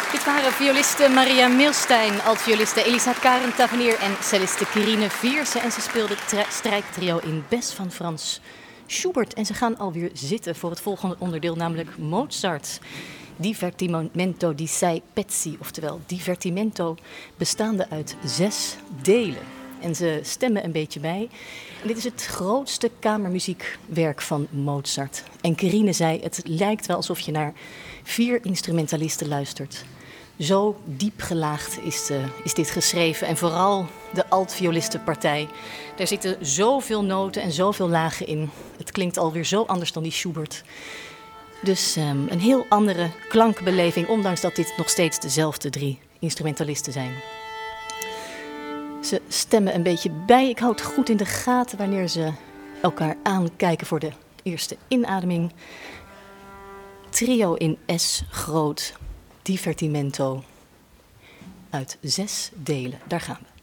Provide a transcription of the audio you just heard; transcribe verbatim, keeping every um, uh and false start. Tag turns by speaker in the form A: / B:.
A: Dit waren violiste Maria Milstein, altvioliste Elisa Karen Tavernier en celliste Quirine Vierse. En ze speelden het strijktrio in Bes van Frans Schubert. En ze gaan alweer zitten voor het volgende onderdeel, namelijk Mozart. Divertimento di sei pezzi, oftewel divertimento, bestaande uit zes delen. En ze stemmen een beetje bij. En dit is het grootste kamermuziekwerk van Mozart. En Quirine zei, het lijkt wel alsof je naar vier instrumentalisten luistert. Zo diep gelaagd is, uh, is dit geschreven. En vooral de altvioolistenpartij. Daar zitten zoveel noten en zoveel lagen in. Het klinkt alweer zo anders dan die Schubert. Dus um, een heel andere klankbeleving, ondanks dat dit nog steeds dezelfde drie instrumentalisten zijn. Ze stemmen een beetje bij. Ik houd goed in de gaten wanneer ze elkaar aankijken voor de eerste inademing. Trio in S groot, divertimento uit zes delen. Daar gaan we.